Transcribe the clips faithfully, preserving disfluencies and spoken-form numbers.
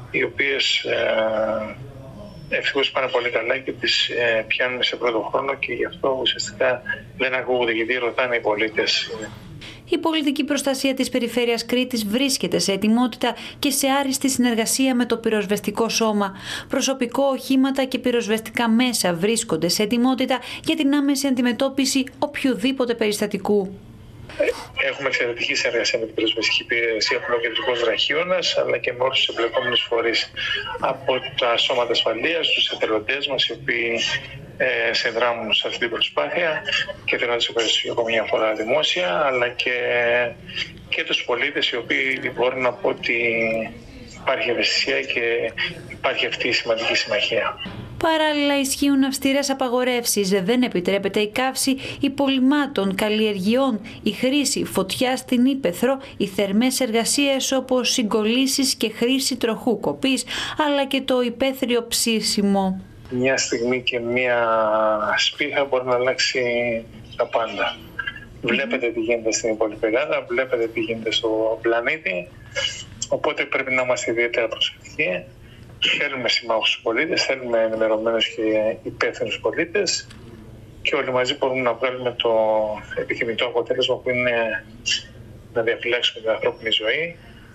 οι οποίες ε, ευτυχώς πάνε πολύ καλά και τις ε, πιάνουμε σε πρώτο χρόνο και γι' αυτό ουσιαστικά δεν ακούγονται, γιατί ρωτάνε οι πολίτες. Η πολιτική προστασία της Περιφέρειας Κρήτης βρίσκεται σε ετοιμότητα και σε άριστη συνεργασία με το πυροσβεστικό σώμα. Προσωπικό, οχήματα και πυροσβεστικά μέσα βρίσκονται σε ετοιμότητα για την άμεση αντιμετώπιση οποιοδήποτε περιστατικού. Έχουμε εξαιρετική συνεργασία με την πυροσβεστική υπηρεσία Πλοκεντρικός Βραχίωνας, αλλά και με όλους τους εμπλεκόμενους φορείς, από τα σώματα ασφαλείας, τους εθελοντές μας, οι οποίοι ε, συνδράμουν σε αυτή την προσπάθεια, και θέλω να τους ευχαριστήσω για μια φορά δημόσια, αλλά και, και τους πολίτες, οι οποίοι μπορούν να πω ότι υπάρχει ευαισθησία και υπάρχει αυτή η σημαντική συμμαχία. Παράλληλα, ισχύουν αυστηρές απαγορεύσεις. Δεν επιτρέπεται η καύση υπολειμμάτων καλλιεργειών, η χρήση φωτιά στην ύπαιθρο, οι θερμές εργασίες όπως συγκολλήσεις και χρήση τροχού κοπής, αλλά και το υπαίθριο ψήσιμο. Μια στιγμή και μια σπίθα μπορεί να αλλάξει τα πάντα. Βλέπετε τι γίνεται στην υπόλοιπη Ελλάδα, βλέπετε τι γίνεται στο πλανήτη, οπότε πρέπει να είμαστε ιδιαίτερα προσεκτικοί. Θέλουμε συμμάχους στους πολίτες, θέλουμε ενημερωμένους και υπεύθυνους πολίτες και όλοι μαζί μπορούμε να βγάλουμε το επιθυμητό αποτέλεσμα, που είναι να διαφυλάξουμε την ανθρώπινη ζωή,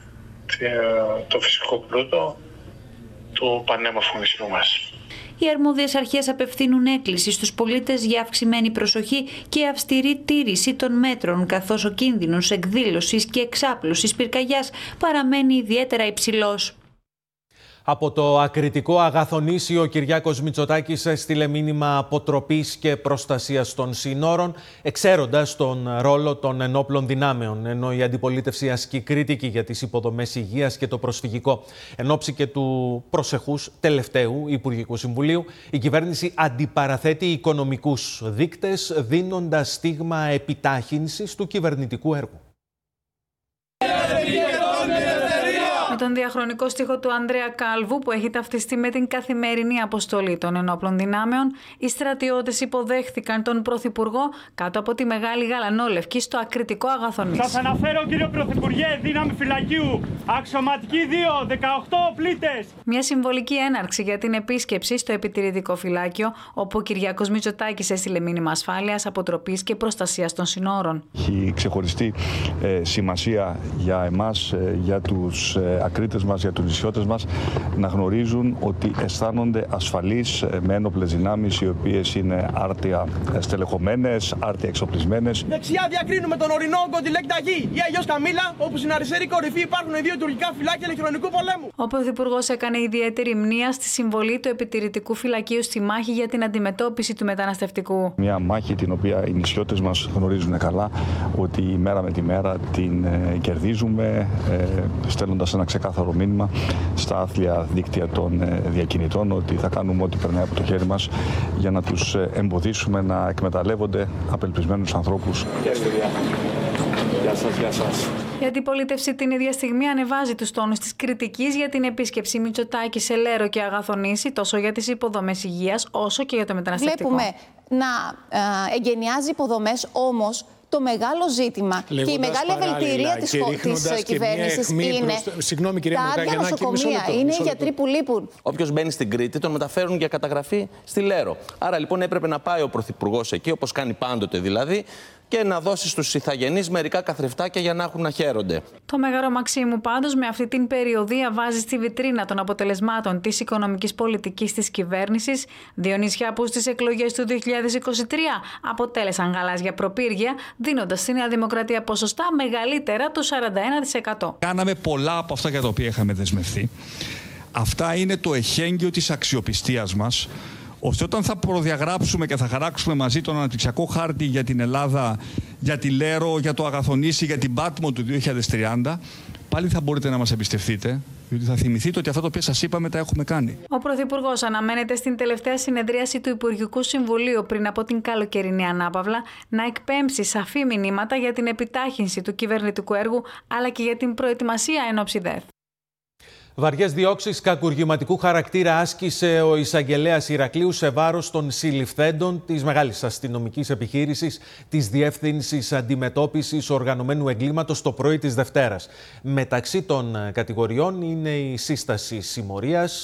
το φυσικό πλούτο του πανέμορφου νησιού μας. Οι αρμόδιες αρχές απευθύνουν έκκληση στους πολίτες για αυξημένη προσοχή και αυστηρή τήρηση των μέτρων, καθώς ο κίνδυνος εκδήλωσης και εξάπλωσης πυρκαγιάς παραμένει ιδιαίτερα υψηλός. Από το ακριτικό Αγαθονήσι, ο Κυριάκος Μητσοτάκης έστειλε μήνυμα αποτροπής και προστασίας των συνόρων, εξαίροντας τον ρόλο των ενόπλων δυνάμεων, ενώ η αντιπολίτευση ασκεί κριτική για τις υποδομές υγείας και το προσφυγικό. Εν ώψη και του προσεχούς τελευταίου Υπουργικού Συμβουλίου, η κυβέρνηση αντιπαραθέτει οικονομικούς δείκτες, δίνοντας στίγμα επιτάχυνσης του κυβερνητικού έργου. Με τον διαχρονικό στίχο του Ανδρέα Κάλβου, που έχει ταυτιστεί με την καθημερινή αποστολή των ενόπλων δυνάμεων, οι στρατιώτες υποδέχθηκαν τον Πρωθυπουργό κάτω από τη Μεγάλη Γαλανόλευκη στο ακριτικό Αγαθονήσι. Σας αναφέρω, κύριο Πρωθυπουργέ, δύναμη φυλακίου, αξιωματική δύο, δεκαοκτώ πλήτες. Μια συμβολική έναρξη για την επίσκεψη στο επιτηρητικό φυλάκιο, όπου ο Κυριάκος Μητσοτάκης έστειλε μήνυμα ασφάλειας, αποτροπής και προστασίας των συνόρων. Έχει ξεχωριστή ε, σημασία για εμάς, ε, για τους ε, ακρίτες μας, για τους νησιώτες μας, να γνωρίζουν ότι αισθάνονται ασφαλείς με ένοπλες δυνάμεις, οι οποίες είναι άρτια στελεχωμένες, άρτια εξοπλισμένες. Δεξιά διακρίνουμε τον ορεινό όγκο, τη Λέκτα Γη ή αλλιώς Καμήλα, όπου στην αριστερή κορυφή υπάρχουν δύο τουρκικά φυλάκια ηλεκτρονικού πολέμου. Ο Πρωθυπουργός έκανε ιδιαίτερη μνήα στη συμβολή του επιτηρητικού φυλακίου στη μάχη για την αντιμετώπιση του μεταναστευτικού. Μια μάχη την οποία οι νησιώτες μας γνωρίζουν καλά, ότι η μέρα με τη μέρα την ε, κερδίζουμε, ε, στέλνοντας ένα ξεκάθαρο μήνυμα στα άθλια δίκτυα των ε, διακινητών, ότι θα κάνουμε ό,τι περνάει από το χέρι μας για να τους ε, εμποδίσουμε να εκμεταλλεύονται απελπισμένους ανθρώπους. Γεια σας, γεια σας. Η αντιπολίτευση την ίδια στιγμή ανεβάζει τους τόνους της κριτικής για την επίσκεψη Μητσοτάκη σε Λέρο και Αγαθονήσι, τόσο για τις υποδομές υγείας όσο και για το μεταναστευτικό. Βλέπουμε να ε, εγκαινιάζει υποδομές, όμως το μεγάλο ζήτημα Λέγοντας και η μεγάλη ευελτηρία της, της κυβέρνησης είναι προς... Συγγνώμη, κυρία τα άδεια νοσοκομεία, είναι οι γιατροί που λείπουν. Όποιος μπαίνει στην Κρήτη τον μεταφέρουν για καταγραφή στη Λέρο. Άρα λοιπόν έπρεπε να πάει ο Πρωθυπουργός εκεί, όπως κάνει πάντοτε δηλαδή, και να δώσει στους ηθαγενείς μερικά καθρεφτάκια για να έχουν να χαίρονται. Το Μέγαρο Μαξίμου πάντως με αυτή την περιοδία βάζει στη βιτρίνα των αποτελεσμάτων της οικονομικής πολιτικής της κυβέρνησης, δύο νησιά που στις εκλογές του δύο χιλιάδες είκοσι τρία αποτέλεσαν γαλάζια προπύργια, δίνοντας στη Νέα Δημοκρατία ποσοστά μεγαλύτερα του σαράντα ένα τοις εκατό. Κάναμε πολλά από αυτά για τα οποία είχαμε δεσμευθεί. Αυτά είναι το εχέγγυο της αξιοπιστίας μας, ώστε όταν θα προδιαγράψουμε και θα χαράξουμε μαζί τον αναπτυξιακό χάρτη για την Ελλάδα, για τη Λέρο, για το Αγαθονήσι, για την Πάτμο του δύο χιλιάδες τριάντα, πάλι θα μπορείτε να μας εμπιστευτείτε, διότι θα θυμηθείτε ότι αυτά τα οποία σας είπαμε τα έχουμε κάνει. Ο Πρωθυπουργός αναμένεται στην τελευταία συνεδρίαση του Υπουργικού Συμβουλίου πριν από την καλοκαιρινή ανάπαυλα να εκπέμψει σαφή μηνύματα για την επιτάχυνση του κυβερνητικού έργου, αλλά και για την προετοιμασία εν ώψη ΔΕΘ. Βαριές διώξεις κακουργηματικού χαρακτήρα άσκησε ο εισαγγελέας Ηρακλείου σε βάρος των συλληφθέντων της μεγάλης αστυνομικής επιχείρησης της Διεύθυνσης Αντιμετώπισης Οργανωμένου Εγκλήματος το πρωί της Δευτέρας. Μεταξύ των κατηγοριών είναι η σύσταση συμμορίας,